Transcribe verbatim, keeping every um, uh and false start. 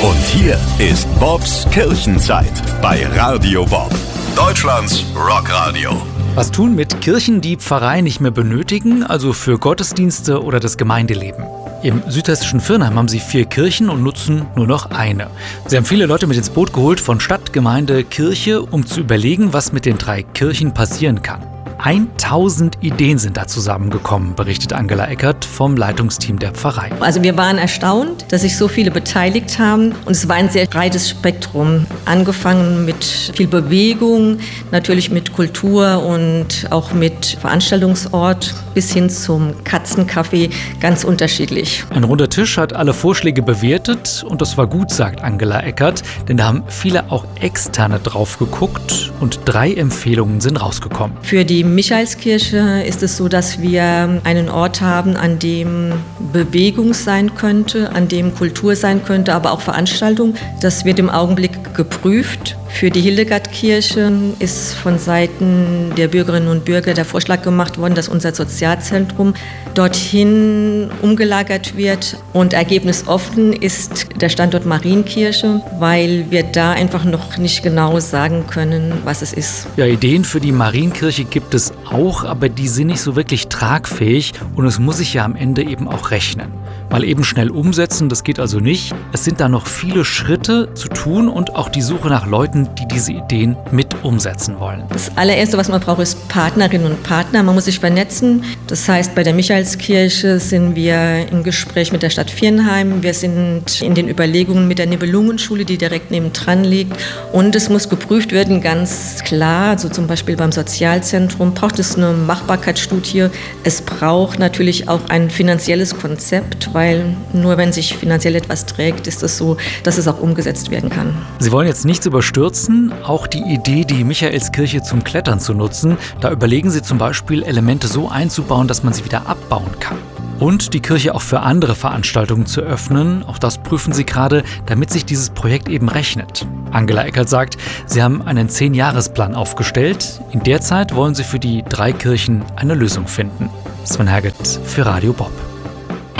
Und hier ist Bobs Kirchenzeit bei Radio Bob, Deutschlands Rockradio. Was tun mit Kirchen, die Pfarreien nicht mehr benötigen, also für Gottesdienste oder das Gemeindeleben? Im südhessischen Viernheim haben sie vier Kirchen und nutzen nur noch eine. Sie haben viele Leute mit ins Boot geholt von Stadt, Gemeinde, Kirche, um zu überlegen, was mit den drei Kirchen passieren kann. tausend Ideen sind da zusammengekommen, berichtet Angela Eckert vom Leitungsteam der Pfarrei. Also wir waren erstaunt, dass sich so viele beteiligt haben und es war ein sehr breites Spektrum. Angefangen mit viel Bewegung, natürlich mit Kultur und auch mit Veranstaltungsort bis hin zum Katzencafé, ganz unterschiedlich. Ein runder Tisch hat alle Vorschläge bewertet und das war gut, sagt Angela Eckert, denn da haben viele auch Externe drauf geguckt und drei Empfehlungen sind rausgekommen. Für die Michaelskirche ist es so, dass wir einen Ort haben, an dem Bewegung sein könnte, an dem Kultur sein könnte, aber auch Veranstaltung. Das wird im Augenblick geprüft. Für die Hildegardkirche ist von Seiten der Bürgerinnen und Bürger der Vorschlag gemacht worden, dass unser Sozialzentrum dorthin umgelagert wird. Und ergebnisoffen ist der Standort Marienkirche, weil wir da einfach noch nicht genau sagen können, was es ist. Ja, Ideen für die Marienkirche gibt es auch, aber die sind nicht so wirklich tragfähig und es muss sich ja am Ende eben auch rechnen. Mal eben schnell umsetzen, das geht also nicht. Es sind da noch viele Schritte zu tun und auch die Suche nach Leuten, die diese Ideen mit umsetzen wollen. Das allererste, was man braucht, ist Partnerinnen und Partner. Man muss sich vernetzen. Das heißt, bei der Michaelskirche sind wir im Gespräch mit der Stadt Viernheim. Wir sind in den Überlegungen mit der Nibelungenschule, die direkt nebendran liegt. Und es muss geprüft werden, ganz klar, also zum Beispiel beim Sozialzentrum braucht es eine Machbarkeitsstudie. Es braucht natürlich auch ein finanzielles Konzept, weil nur wenn sich finanziell etwas trägt, ist es so, dass es auch umgesetzt werden kann. Sie wollen jetzt nichts überstürzen, auch die Idee, die Michaelskirche zum Klettern zu nutzen, da überlegen Sie zum Beispiel, Elemente so einzubauen, dass man sie wieder abbauen kann. Und die Kirche auch für andere Veranstaltungen zu öffnen, auch das prüfen sie gerade, damit sich dieses Projekt eben rechnet. Angela Eckert sagt, sie haben einen zehn-Jahres-Plan aufgestellt. In der Zeit wollen sie für die drei Kirchen eine Lösung finden. Sven Herget für Radio Bob.